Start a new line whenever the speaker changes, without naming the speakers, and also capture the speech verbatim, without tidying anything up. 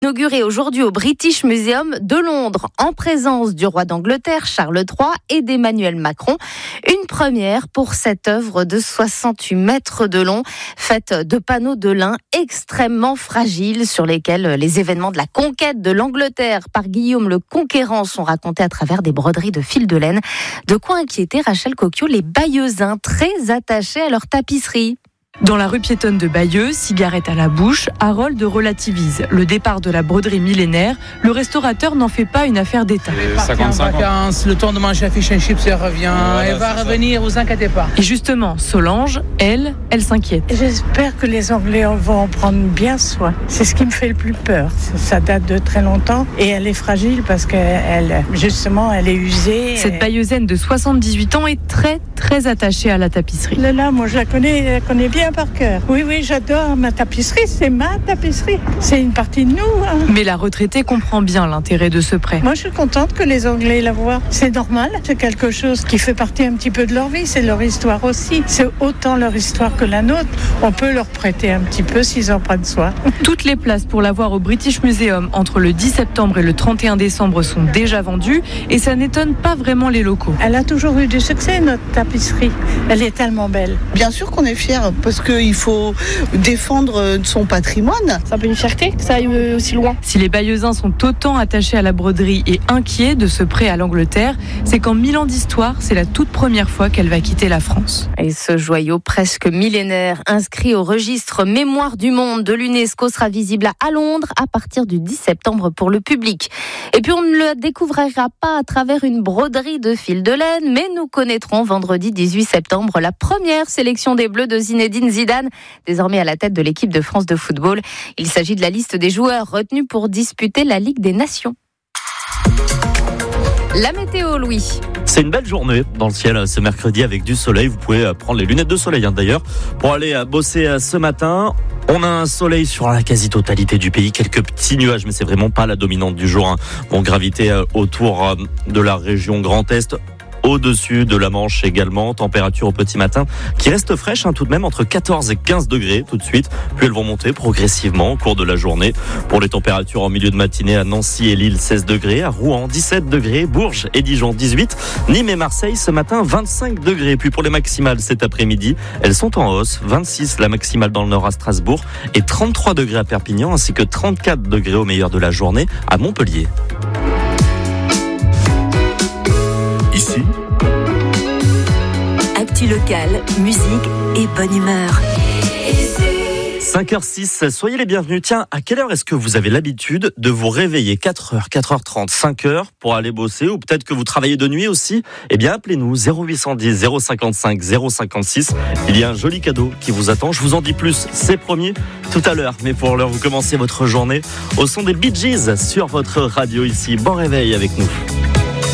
inaugurée aujourd'hui au British Museum de Londres, en présence du roi d'Angleterre, Charles trois, et d'Emmanuel Macron. Une première pour cette œuvre de soixante-huit mètres de long, faite de panneaux de lin extrêmement fragiles sur lesquels les événements de la conquête de l'Angleterre par Guillaume le Conquérant sont racontés à travers des broderies de fil de laine. De quoi inquiéter, Rachel Coquio, les Bayeuxins très attachés à leur tapisserie.
Dans la rue piétonne de Bayeux, cigarette à la bouche, Harold relativise. Le départ de la broderie millénaire, le restaurateur n'en fait pas une affaire d'État.
Elle est partie en vacances, le temps de manger un fish and chips, elle revient, voilà, elle va revenir, vous inquiétez pas.
Et justement, Solange, elle, elle s'inquiète.
J'espère que les Anglais vont en prendre bien soin. C'est ce qui me fait le plus peur. Ça date de très longtemps et elle est fragile parce qu'elle, justement, elle est usée.
Cette Bayeuxaine de soixante-dix-huit ans est très, très attachée à la tapisserie.
Là, là, moi je la connais, je la connais bien par cœur. Oui, oui, j'adore ma tapisserie, c'est ma tapisserie. C'est une partie de nous. Hein.
Mais la retraitée comprend bien l'intérêt de ce prêt.
Moi, je suis contente que les Anglais la voient. C'est normal, c'est quelque chose qui fait partie un petit peu de leur vie, c'est leur histoire aussi. C'est autant leur histoire que la nôtre. On peut leur prêter un petit peu s'ils en prennent soin.
Toutes les places pour la voir au British Museum entre le dix septembre et le trente et un décembre sont déjà vendues et ça n'étonne pas vraiment les locaux.
Elle a toujours eu du succès, notre tapisserie. Elle est tellement belle.
Bien sûr qu'on est fiers parce qu'il faut défendre son patrimoine.
C'est un peu une fierté que ça aille aussi loin.
Si les Bayeuxins sont autant attachés à la broderie et inquiets de ce prêt à l'Angleterre, c'est qu'en mille ans d'histoire, c'est la toute première fois qu'elle va quitter la France.
Et ce joyau presque millénaire, inscrit au registre Mémoire du monde de l'UNESCO, sera visible à Londres à partir du dix septembre pour le public. Et puis on ne le découvrira pas à travers une broderie de fil de laine, mais nous connaîtrons vendredi dix-huit septembre la première sélection des Bleus de Zinedine Zidane, désormais à la tête de l'équipe de France de football. Il s'agit de la liste des joueurs retenus pour disputer la Ligue des Nations. La météo, Louis.
C'est une belle journée dans le ciel ce mercredi avec du soleil. Vous pouvez prendre les lunettes de soleil hein, d'ailleurs pour aller bosser ce matin. On a un soleil sur la quasi-totalité du pays, quelques petits nuages, mais c'est vraiment pas la dominante du jour. Hein. Vont graviter autour de la région Grand Est. Au-dessus de la Manche également, température au petit matin qui reste fraîche hein, tout de même entre quatorze et quinze degrés tout de suite, puis elles vont monter progressivement au cours de la journée. Pour les températures en milieu de matinée à Nancy et Lille seize degrés, à Rouen dix-sept degrés, Bourges et Dijon dix-huit, Nîmes et Marseille ce matin vingt-cinq degrés. Puis pour les maximales cet après-midi, elles sont en hausse, vingt-six la maximale dans le nord à Strasbourg et trente-trois degrés à Perpignan ainsi que trente-quatre degrés au meilleur de la journée à Montpellier.
Ici, actu locale, musique et bonne humeur.
cinq heures six, soyez les bienvenus. Tiens, à quelle heure est-ce que vous avez l'habitude de vous réveiller? Quatre heures, quatre heures trente, cinq heures pour aller bosser, ou peut-être que vous travaillez de nuit aussi? Eh bien, appelez-nous zéro huit cent dix, zéro cinquante-cinq, zéro cinquante-six. Il y a un joli cadeau qui vous attend. Je vous en dis plus, c'est promis, tout à l'heure. Mais pour l'heure, vous commencez votre journée au son des Bee Gees sur votre radio ici. Bon réveil avec nous.